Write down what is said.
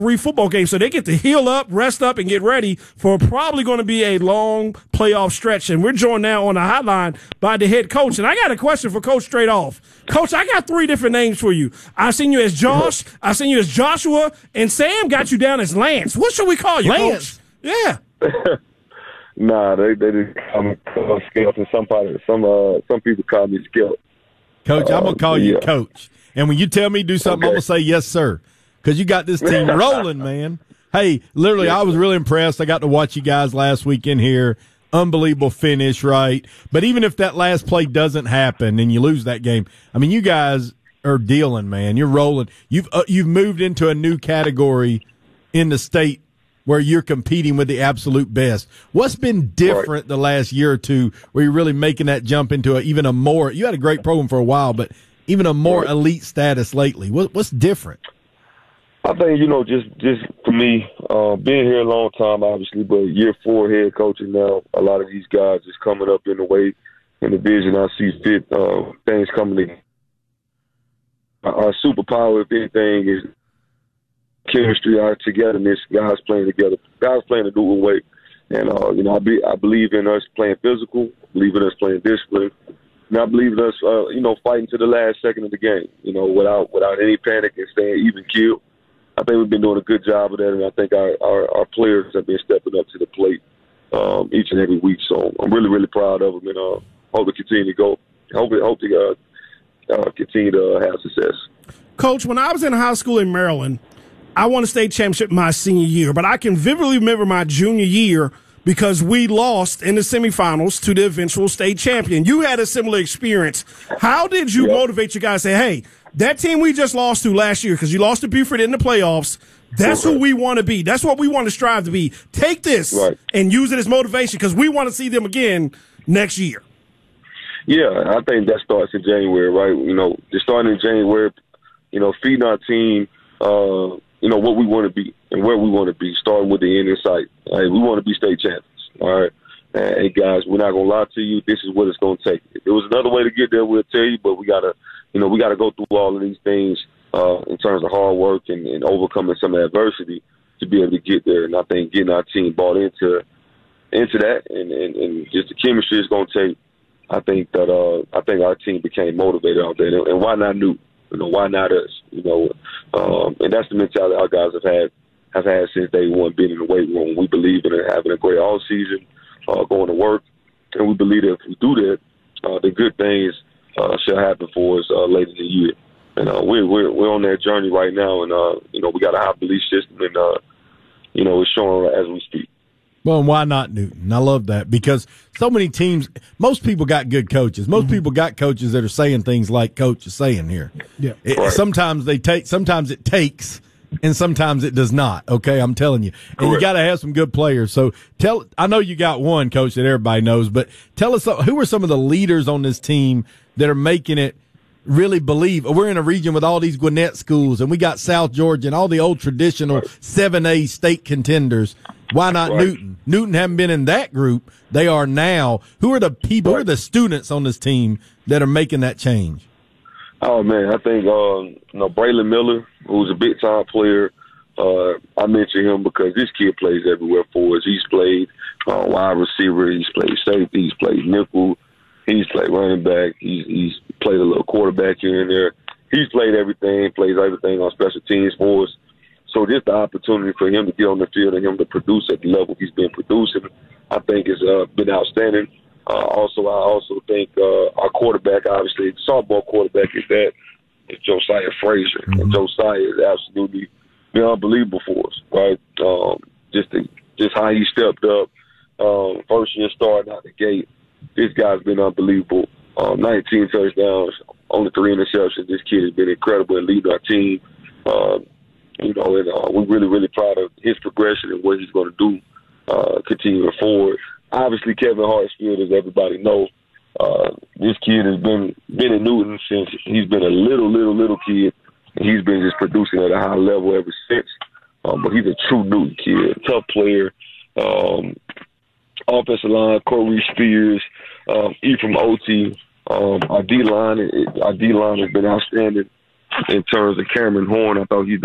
football game, so they get to heal up, rest up, and get ready for probably going to be a long playoff stretch. And we're joined now on the hotline by the head coach. And I got a question for Coach straight off. Coach, I got 3 different names for you. I seen you as Josh, I seen you as Joshua, and Sam got you down as Lance. What should we call you, Lance? Coach? Yeah. Nah, they just call me Skeleton. Some people call me Skeleton. Coach, I'm going to call you Coach. And when you tell me to do something, I'm going to say yes, sir. Because you got this team rolling, man. Hey, literally, I was really impressed. I got to watch you guys last weekend here. Unbelievable finish, right? But even if that last play doesn't happen and you lose that game, I mean, you guys are dealing, man. You're rolling. You've moved into a new category in the state where you're competing with the absolute best. What's been different the last year or two where you're really making that jump into even a more – you had a great program for a while, but even a more elite status lately? What's different? I think, just for me, being here a long time, obviously, but year 4 head coaching now, a lot of these guys is coming up in the weight and the vision I see fit, things coming together. Our superpower, if anything, is chemistry, our togetherness, guys playing together, guys playing a dual way. And, I believe in us playing physical, believe in us playing discipline, and I believe in us, fighting to the last second of the game, without any panic and staying even keeled. I think we've been doing a good job of that, and I think our players have been stepping up to the plate each and every week. So I'm really, really proud of them, and hope to continue to go. Hope to continue to have success. Coach, when I was in high school in Maryland, I won a state championship my senior year, but I can vividly remember my junior year because we lost in the semifinals to the eventual state champion. You had a similar experience. How did you motivate your guys to say, hey, that team we just lost to last year, because you lost to Buford in the playoffs, that's who we want to be. That's what we want to strive to be. Take this and use it as motivation because we want to see them again next year. Yeah, I think that starts in January, right? Just starting in January, feeding our team, what we want to be and where we want to be, starting with the end in sight. Right? We want to be state champions, all right? And, hey, guys, we're not going to lie to you. This is what it's going to take. If there was another way to get there, we'll tell you, but we got to go through all of these things in terms of hard work and overcoming some adversity to be able to get there. And I think getting our team bought into that and just the chemistry it's going to take, I think our team became motivated out there. And why not Newton? Why not us? And that's the mentality our guys have had since day one, being in the weight room. We believe in having a great all season, going to work, and we believe that if we do that, the good things shall happen for us later in the year. And we're on that journey right now, and we got a high belief system, and it's showing as we speak. Well, and why not Newton? I love that because so many teams, most people got good coaches. Most people got coaches that are saying things like Coach is saying here. Yeah. Sometimes it takes, and sometimes it does not. Okay, I'm telling you. And you got to have some good players. So I know you got one, Coach, that everybody knows, but tell us who are some of the leaders on this team that are making it really believe. We're in a region with all these Gwinnett schools, and we got South Georgia and all the old traditional 7A state contenders. Why not Newton? Newton haven't been in that group. They are now. Who are the people, who are the students on this team that are making that change? Oh, man, I think, Braylon Miller, who's a big-time player, I mention him because this kid plays everywhere for us. He's played wide receiver. He's played safety. He's played nickel. He's played running back. He's played a little quarterback here and there. He's played everything, plays everything on special teams for us. So just the opportunity for him to get on the field and him to produce at the level he's been producing, I think has been outstanding. I also think our quarterback, obviously, the softball quarterback is Josiah Frazier. Mm-hmm. And Josiah is absolutely been unbelievable for us, right? Just how he stepped up, first year starting out the gate. This guy's been unbelievable. 19 touchdowns, only 3 interceptions. This kid has been incredible in leading our team. We're really, really proud of his progression and what he's going to do continuing forward. Obviously, Kevin Hartsfield, as everybody knows, this kid has been in Newton since he's been a little kid. And he's been just producing at a high level ever since. But he's a true Newton kid, tough player. Offensive line, Corey Spears, Ephraim Oti. Our D-line has been outstanding in terms of Cameron Horn. I thought he's